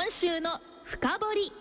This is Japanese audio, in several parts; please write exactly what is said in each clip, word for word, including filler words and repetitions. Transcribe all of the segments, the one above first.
今週の深掘り。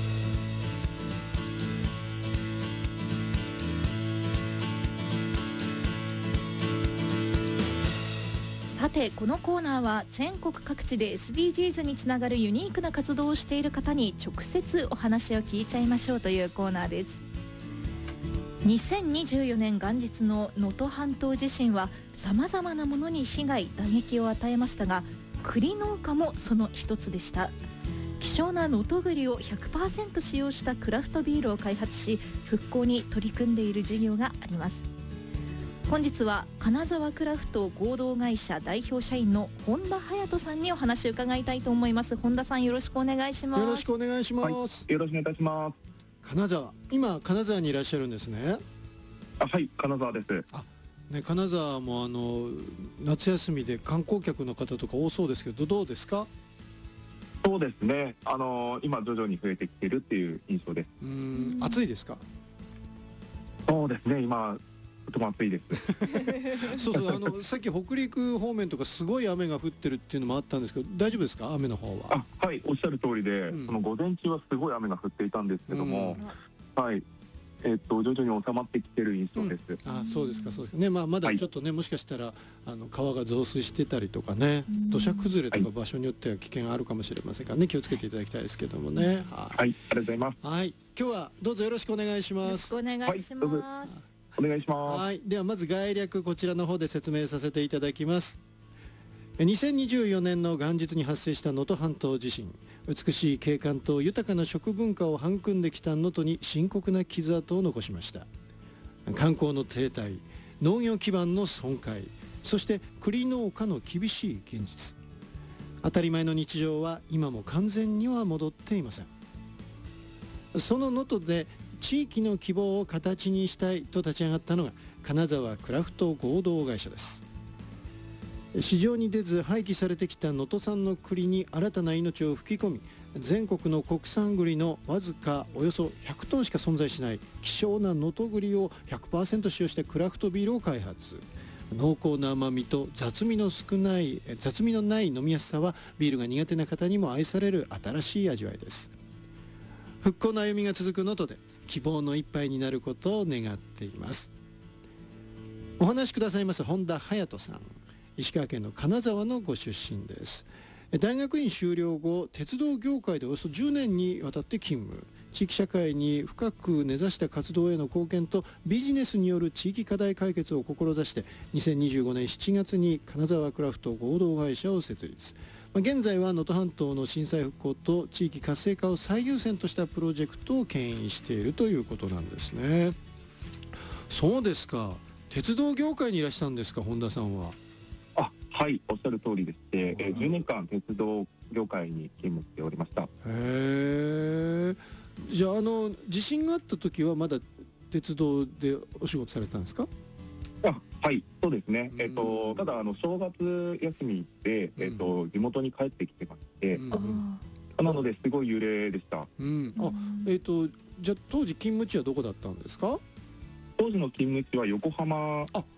さて、このコーナーは全国各地で エスディージーズ につながるユニークな活動をしている方に直接お話を聞いちゃいましょうというコーナーです。にせんにじゅうよねん元日の能登半島地震はさまざまなものに被害打撃を与えましたが、栗農家もその一つでした。希少な能登栗を ひゃくパーセント 使用したクラフトビールを開発し、復興に取り組んでいる事業があります。本日は金沢クラフト合同会社代表社員の本田隼人さんにお話を伺いたいと思います。本田さん、よろしくお願いします。 よろしくお願いします、 はい、よろしくお願いいたします。 金沢、今金沢にいらっしゃるんですね。 あ、はい、金沢です。 あ、ね、金沢もあの夏休みで観光客の方とか多そうですけど、どうですか？ そうですね、あのー、今徐々に増えてきているっていう印象です。 うーん、暑いですか？ そうですね、今とても暑いですそうそう、あのさっき北陸方面とかすごい雨が降ってるっていうのもあったんですけど、大丈夫ですか、雨の方は？ あ、はい、おっしゃる通りで、 うん、 その午前中はすごい雨が降っていたんですけども、うん、はい、えー、っと徐々に収まってきてる印象です。 うん、あ、そうですか、そうですかね。まあ、まだちょっとね、はい、もしかしたらあの川が増水してたりとかね、土砂崩れとか場所によっては危険あるかもしれませんからね、気をつけていただきたいですけどもね。はい、はい、 ありがとうございます。 はい、今日はどうぞよろしくお願いします。 よろしくお願いします。 はい、お願いします。 はい、ではまず概略こちらの方で説明させていただきます。にせんにじゅうよねんの元日に発生した能登半島地震、美しい景観と豊かな食文化を育んできた能登に深刻な傷跡を残しました。観光の停滞、農業基盤の損壊、そして栗農家の厳しい現実、当たり前の日常は今も完全には戻っていません。その能登で地域の希望を形にしたいと立ち上がったのが金沢クラフト合同会社です。市場に出ず廃棄されてきた能登産の栗に新たな命を吹き込み、全国の国産栗のわずかおよそひゃくトンしか存在しない希少な能登栗を ひゃくパーセント 使用したクラフトビールを開発。濃厚な甘みと雑味の少ない雑味のない飲みやすさはビールが苦手な方にも愛される新しい味わいです。復興の歩みが続く能登で希望の一杯になることを願っています。お話しくださいます本田隼人さん、石川県の金沢のご出身です。大学院修了後、鉄道業界でおよそじゅうねんにわたって勤務、地域社会に深く根ざした活動への貢献とビジネスによる地域課題解決を志してにせんにじゅうごねんしちがつに金沢クラフト合同会社を設立。現在は能登半島の震災復興と地域活性化を最優先としたプロジェクトを牽引しているということなんですね。そうですか、鉄道業界にいらっしゃるんですか、本田さんは？ あ、はい、おっしゃる通りでして、えー、じゅうねんかん鉄道業界に勤務しておりました。 へえ。じゃあ、あの地震があった時はまだ鉄道でお仕事されてたんですか？ あ、はい、そうですね。えっ、ー、とただあの正月休みで、えっ、ー、と地元に帰ってきてまして、うん、なのですごい揺れでした。 うん、あ、えっ、ー、とじゃあ当時勤務地はどこだったんですか？ 当時の勤務地は横浜